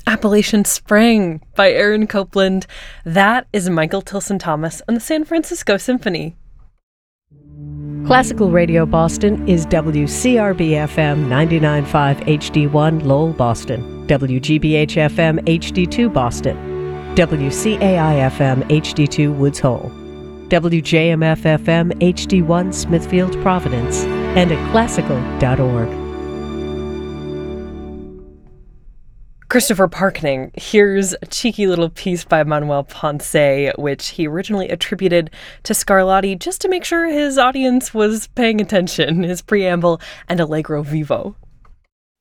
Appalachian Spring by Aaron Copland. That is Michael Tilson Thomas and the San Francisco Symphony. Classical Radio Boston is WCRB-FM 99.5 HD1 Lowell, Boston, WGBH-FM HD2 Boston, WCAI-FM HD2 Woods Hole, WJMF-FM HD1 Smithfield, Providence, and at classical.org. Christopher Parkening, here's a cheeky little piece by Manuel Ponce, which he originally attributed to Scarlatti just to make sure his audience was paying attention, his preamble and Allegro Vivo.